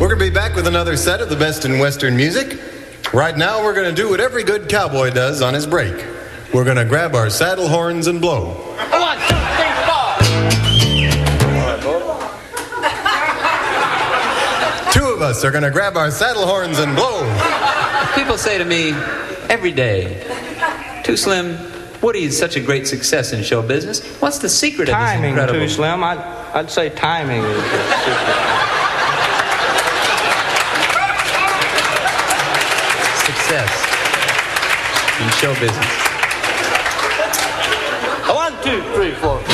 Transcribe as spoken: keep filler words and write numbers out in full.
We're going to be back with another set of the best in Western music. Right now, we're going to do what every good cowboy does on his break. We're going to grab our saddle horns and blow. One, two, three, four. Two of us are going to grab our saddle horns and blow. People say to me every day, Too Slim, Woody is such a great success in show business. What's the secret timing, of this incredible... Too Slim. I'd, I'd say timing is the secret. Success in show business. One, two, three, four.